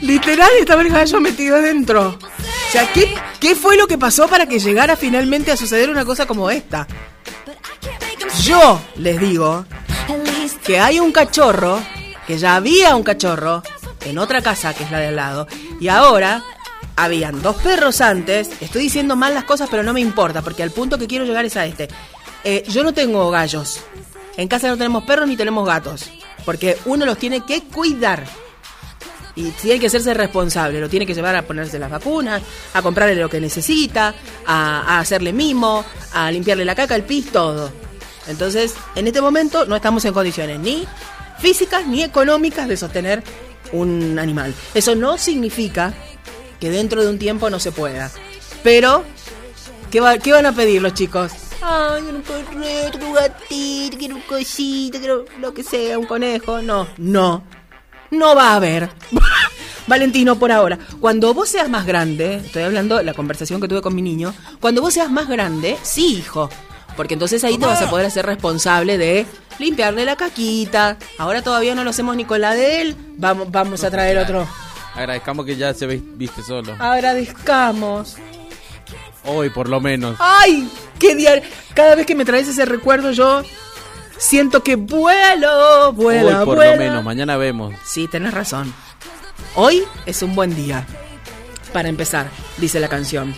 Literal estaba el gallo metido adentro. O sea, ¿qué fue lo que pasó para que llegara finalmente a suceder una cosa como esta? Yo les digo que hay un cachorro, que ya había un cachorro en otra casa que es la de al lado, y ahora habían 2 perros antes. Estoy diciendo mal las cosas, pero no me importa, porque al punto que quiero llegar es a este. Yo no tengo gallos. En casa no tenemos perros ni tenemos gatos, porque uno los tiene que cuidar. Y tiene que hacerse responsable, lo tiene que llevar a ponerse las vacunas, a comprarle lo que necesita, a hacerle mimo, a limpiarle la caca, el pis, todo. Entonces, en este momento no estamos en condiciones ni físicas ni económicas de sostener un animal. Eso no significa que dentro de un tiempo no se pueda. Pero, ¿qué van a pedir los chicos? Ay, quiero un perrito, quiero un gatito, quiero un cosito, quiero lo que sea, un conejo. No va a haber. Valentino, por ahora. Cuando vos seas más grande, estoy hablando de la conversación que tuve con mi niño, cuando vos seas más grande, sí, hijo. Porque entonces ahí te vas a poder hacer responsable de limpiarle la caquita. Ahora todavía no lo hacemos ni con la de él. Vamos a traer otro. Agradezcamos que ya se viste solo. Agradezcamos. Hoy, por lo menos. ¡Ay! ¡Qué día! Cada vez que me traes ese recuerdo yo siento que vuela. Hoy, por lo menos. Mañana vemos. Sí, tenés razón. Hoy es un buen día para empezar, dice la canción.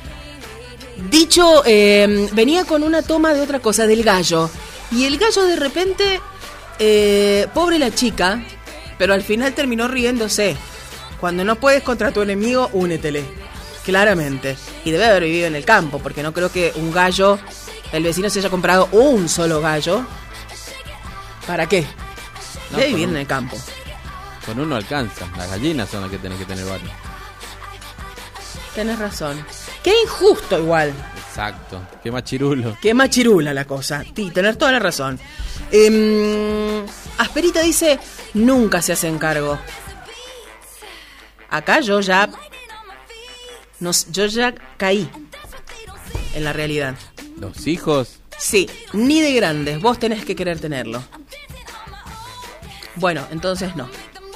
Dicho, venía con una toma de otra cosa, del gallo. Y el gallo de repente, pobre la chica, pero al final terminó riéndose. Cuando no puedes contra tu enemigo, únetele. Claramente. Y debe haber vivido en el campo, porque no creo que un gallo, el vecino se haya comprado un solo gallo. ¿Para qué? Debe vivir en el campo. Con uno alcanza. Las gallinas son las que tenés que tener varios. Tenés razón. Qué injusto igual. Exacto. Qué machirulo. Qué machirula la cosa. Sí, tenés toda la razón. Asperita dice, nunca se hacen cargo. Acá yo ya caí en la realidad. ¿Los hijos? Sí, ni de grandes. Vos tenés que querer tenerlo. Bueno, entonces no.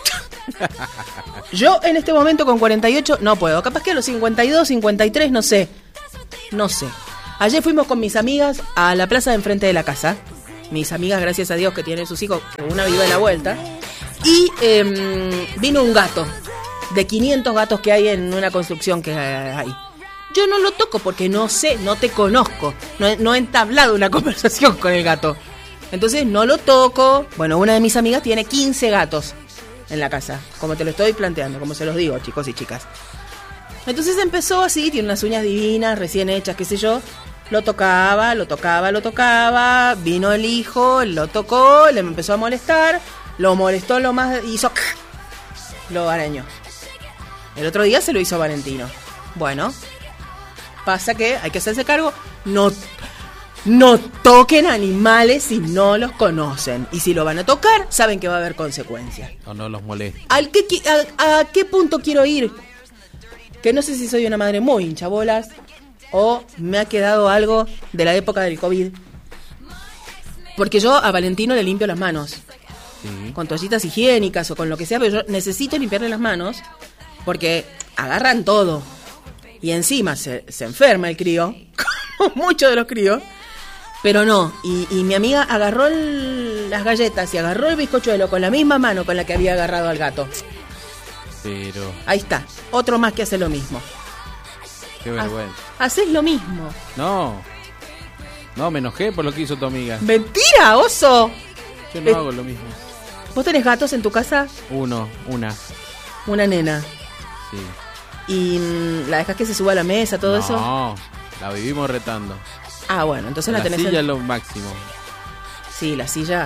Yo en este momento con 48 no puedo. Capaz que a los 52, 53, no sé. Ayer fuimos con mis amigas a la plaza de enfrente de la casa. Mis amigas, gracias a Dios, que tienen sus hijos, una viva de la vuelta. Y vino un gato, de 500 gatos que hay en una construcción que hay. Yo no lo toco porque no sé, no te conozco. No he entablado una conversación con el gato. Entonces no lo toco. Bueno, una de mis amigas tiene 15 gatos en la casa, como te lo estoy planteando, como se los digo, chicos y chicas. Entonces empezó así, tiene unas uñas divinas, recién hechas, qué sé yo. Lo tocaba. Vino el hijo, lo tocó, le empezó a molestar. Lo molestó lo más, hizo... Lo arañó. El otro día se lo hizo Valentino. Bueno, pasa que hay que hacerse cargo. No toquen animales si no los conocen. Y si lo van a tocar, saben que va a haber consecuencias. O no los molesten. ¿A qué punto quiero ir? Que no sé si soy una madre muy hinchabolas o me ha quedado algo de la época del COVID. Porque yo a Valentino le limpio las manos. Sí. Con toallitas higiénicas o con lo que sea, pero yo necesito limpiarle las manos porque agarran todo. Y encima se enferma el crío, como muchos de los críos. Pero no, y mi amiga agarró las galletas y agarró el bizcochuelo con la misma mano con la que había agarrado al gato. Pero... Ahí está, otro más que hace lo mismo. Qué vergüenza. Haces lo mismo. No, me enojé por lo que hizo tu amiga. ¡Mentira, oso! Yo no hago lo mismo. ¿Vos tenés gatos en tu casa? Una. Una nena. Sí. ¿Y la dejas que se suba a la mesa, todo eso? No, la vivimos retando. Ah, bueno, entonces la tenés... La silla es lo máximo. Sí, la silla.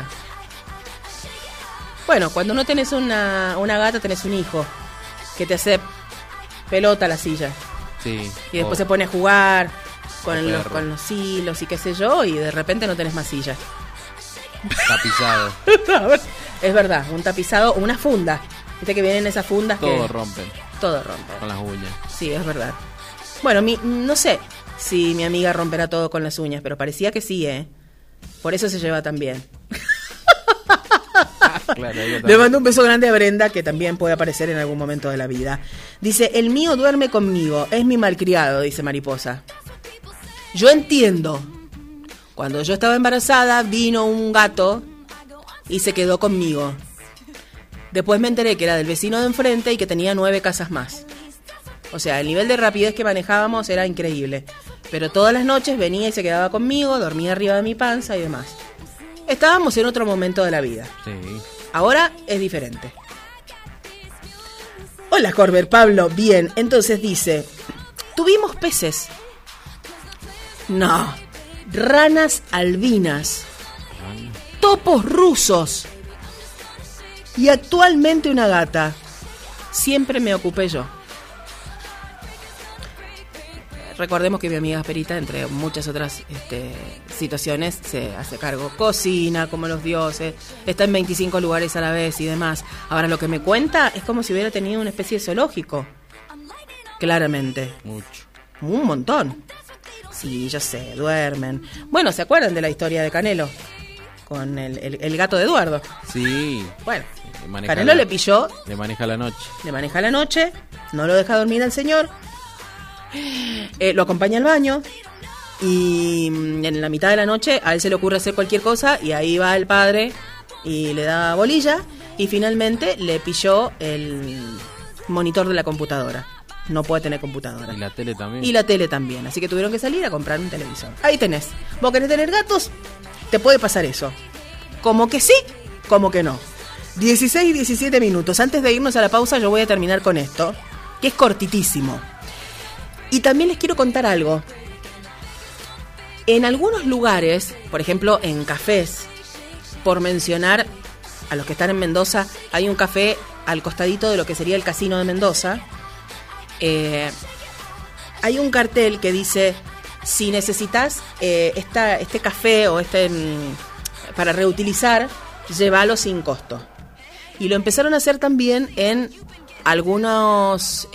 Bueno, cuando no tenés una gata, tenés un hijo que te hace pelota la silla. Sí. Y después se pone a jugar con los hilos y qué sé yo, y de repente no tenés más silla. Tapizado. Es verdad, un tapizado, una funda. Viste que vienen esas fundas todo que... rompen. Todo rompe. Con las uñas. Sí, es verdad. Bueno, no sé si mi amiga romperá todo con las uñas, pero parecía que sí, ¿eh? Por eso se lleva tan bien. Claro, ella Le también. mando un beso grande a Brenda, que también puede aparecer en algún momento de la vida. Dice, el mío duerme conmigo, es mi malcriado, dice Mariposa. Yo entiendo. Cuando yo estaba embarazada, vino un gato y se quedó conmigo. Después me enteré que era del vecino de enfrente y que tenía 9 casas más. O sea, el nivel de rapidez que manejábamos era increíble. Pero todas las noches venía y se quedaba conmigo, dormía arriba de mi panza y demás. Estábamos en otro momento de la vida. Sí. Ahora es diferente. Hola, Corber Pablo. Bien, entonces dice, tuvimos peces. No, ranas albinas, topos rusos y actualmente una gata. Siempre me ocupé yo. Recordemos que mi amiga Perita, entre muchas otras situaciones, se hace cargo. Cocina como los dioses, está en 25 lugares a la vez y demás. Ahora, lo que me cuenta es como si hubiera tenido una especie de zoológico. Claramente. Mucho. Un montón. Sí, yo sé, duermen. Bueno, ¿se acuerdan de la historia de Canelo? Con el gato de Eduardo. Sí. Bueno, Maneja Canelo le pilló, Le maneja la noche. le maneja la noche, no lo deja dormir al señor, lo acompaña al baño y en la mitad de la noche a él se le ocurre hacer cualquier cosa y ahí va el padre y le da bolilla y finalmente le pilló el monitor de la computadora. No puede tener computadora. Y la tele también. Y la tele también, así que tuvieron que salir a comprar un televisor. Ahí tenés. ¿Vos querés tener gatos? Te puede pasar eso. Como que sí, como que no. 16 y 17 minutos. Antes de irnos a la pausa yo voy a terminar con esto, que es cortitísimo. Y también les quiero contar algo. En algunos lugares, por ejemplo en cafés, por mencionar a los que están en Mendoza, hay un café al costadito de lo que sería el Casino de Mendoza. Hay un cartel que dice, si necesitas este café o para reutilizar, llévalo sin costo. Y lo empezaron a hacer también en algunos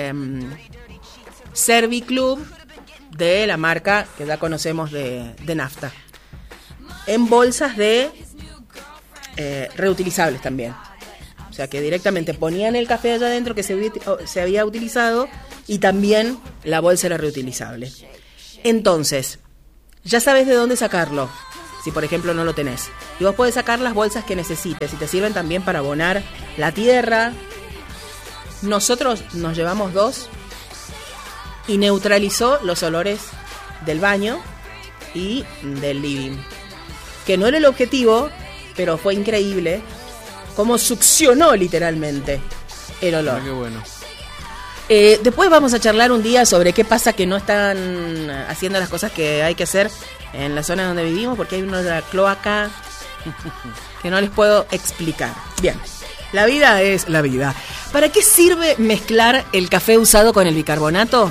Serviclub de la marca que ya conocemos de nafta, en bolsas de reutilizables también. O sea que directamente ponían el café allá adentro que se había utilizado y también la bolsa era reutilizable. Entonces, ya sabes de dónde sacarlo, si por ejemplo no lo tenés. Y vos podés sacar las bolsas que necesites y te sirven también para abonar la tierra. Nosotros nos llevamos 2 y neutralizó los olores del baño y del living. Que no era el objetivo, pero fue increíble cómo succionó literalmente el olor. Qué bueno. Después vamos a charlar un día sobre qué pasa que no están haciendo las cosas que hay que hacer en la zona donde vivimos, porque hay una de la cloaca que no les puedo explicar. Bien, la vida es la vida. ¿Para qué sirve mezclar el café usado con el bicarbonato?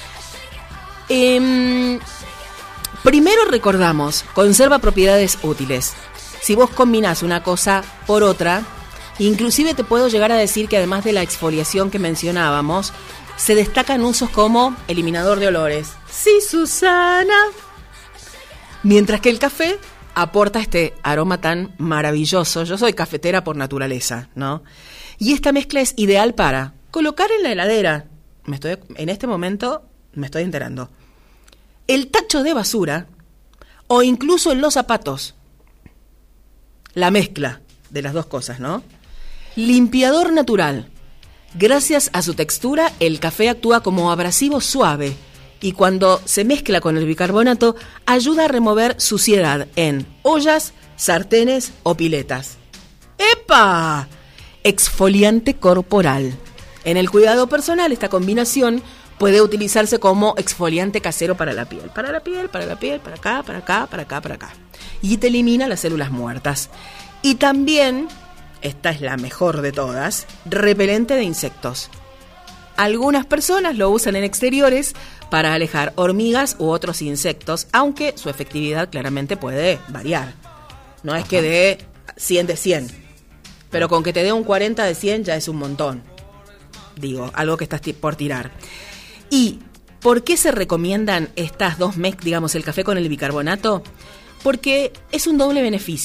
Primero recordamos, conserva propiedades útiles. Si vos combinás una cosa por otra, inclusive te puedo llegar a decir que además de la exfoliación que mencionábamos, se destacan usos como eliminador de olores. Sí, Susana. Mientras que el café aporta este aroma tan maravilloso. Yo soy cafetera por naturaleza, ¿no? Y esta mezcla es ideal para colocar en la heladera. En este momento me estoy enterando. El tacho de basura o incluso en los zapatos. La mezcla de las dos cosas, ¿no? Limpiador natural. Gracias a su textura, el café actúa como abrasivo suave y cuando se mezcla con el bicarbonato, ayuda a remover suciedad en ollas, sartenes o piletas. ¡Epa! Exfoliante corporal. En el cuidado personal, esta combinación puede utilizarse como exfoliante casero para la piel. Para la piel, para la piel, para acá, para acá, para acá, para acá. Y te elimina las células muertas. Y también, esta es la mejor de todas, repelente de insectos. Algunas personas lo usan en exteriores para alejar hormigas u otros insectos, aunque su efectividad claramente puede variar. No es que dé 100 de 100, pero con que te dé un 40 de 100 ya es un montón. Digo, algo que estás por tirar. ¿Y por qué se recomiendan estas dos mezclas, digamos, el café con el bicarbonato? Porque es un doble beneficio.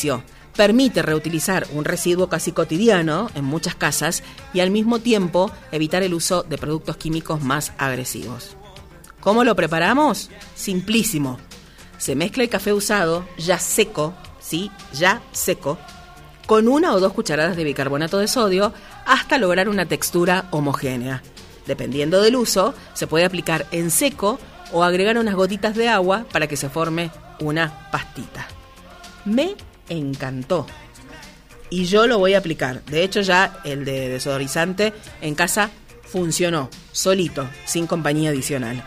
permite reutilizar un residuo casi cotidiano en muchas casas y al mismo tiempo evitar el uso de productos químicos más agresivos. ¿Cómo lo preparamos? Simplísimo. Se mezcla el café usado, ya seco, ¿sí? Ya seco, con 1 o 2 cucharadas de bicarbonato de sodio hasta lograr una textura homogénea. Dependiendo del uso, se puede aplicar en seco o agregar unas gotitas de agua para que se forme una pastita. Me encantó. Y yo lo voy a aplicar. De hecho, ya el de desodorizante en casa funcionó, solito, sin compañía adicional.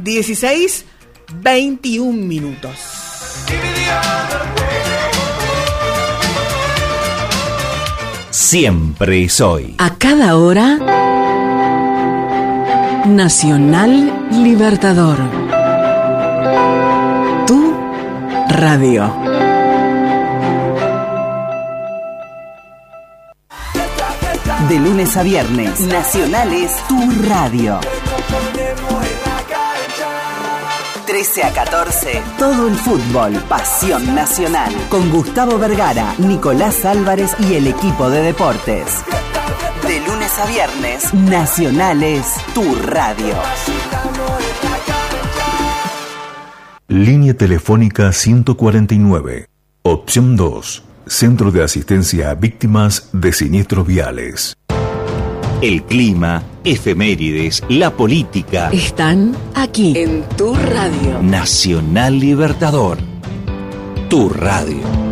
16:21 minutos. Siempre y soy. A cada hora, Nacional Libertador. Tu radio. De lunes a viernes, Nacional es tu radio. 13 a 14, todo el fútbol, pasión nacional. Con Gustavo Vergara, Nicolás Álvarez y el equipo de deportes. De lunes a viernes, Nacional es tu radio. Línea telefónica 149. Opción 2. Centro de Asistencia a Víctimas de Siniestros Viales. El clima, efemérides, la política. Están aquí en tu radio. Nacional Libertador. Tu radio.